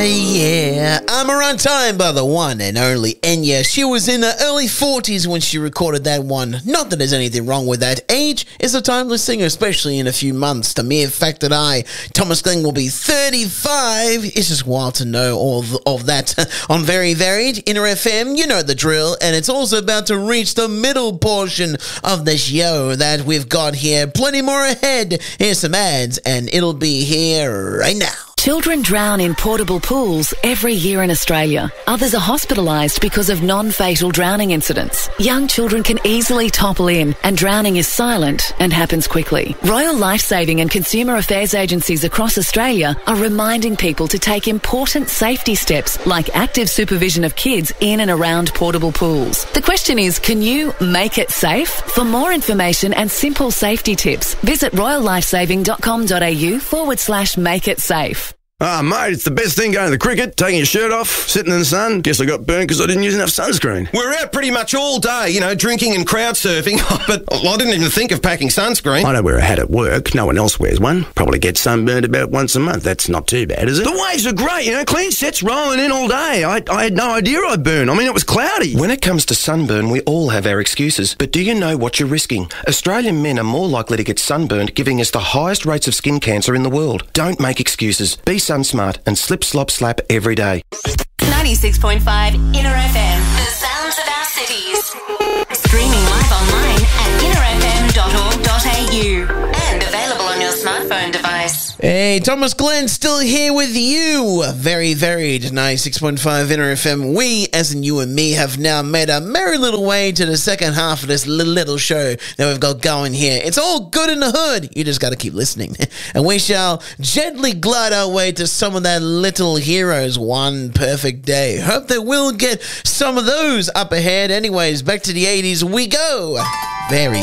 Yeah, I'm around time by the one and only Enya. She was in her early 40s when she recorded that one. Not that there's anything wrong with that. Age is a timeless singer, especially in a few months. The mere fact that Thomas Glenn, will be 35. It's just wild to know all of that on Very Varied, Inner FM. You know the drill. And it's also about to reach the middle portion of the show that we've got here. Plenty more ahead. Here's some ads, and it'll be here right now. Children drown in portable pools every year in Australia. Others are hospitalised because of non-fatal drowning incidents. Young children can easily topple in, and drowning is silent and happens quickly. Royal Lifesaving and Consumer Affairs agencies across Australia are reminding people to take important safety steps like active supervision of kids in and around portable pools. The question is, can you make it safe? For more information and simple safety tips, visit royallifesaving.com.au/make it safe. Ah, mate, it's the best thing going to the cricket, taking your shirt off, sitting in the sun. Guess I got burnt because I didn't use enough sunscreen. We're out pretty much all day, drinking and crowd surfing, but I didn't even think of packing sunscreen. I don't wear a hat at work. No one else wears one. Probably get sunburned about once a month. That's not too bad, is it? The waves are great, clean sets rolling in all day. I had no idea I'd burn. It was cloudy. When it comes to sunburn, we all have our excuses. But do you know what you're risking? Australian men are more likely to get sunburned, giving us the highest rates of skin cancer in the world. Don't make excuses. Be sun smart and slip, slop, slap every day. 96.5 Inner FM. The sounds of our cities. Streaming live online at innerfm.org.au and available on your smartphone device. Hey, Thomas Glenn still here with you. Very Varied, 96.5 Inner FM. We, as in you and me, have now made a merry little way to the second half of this little show that we've got going here. It's all good in the hood. You just got to keep listening. And we shall gently glide our way to some of that Little Heroes One Perfect Day. Hope that we'll get some of those up ahead. Anyways, back to the 80s we go. Very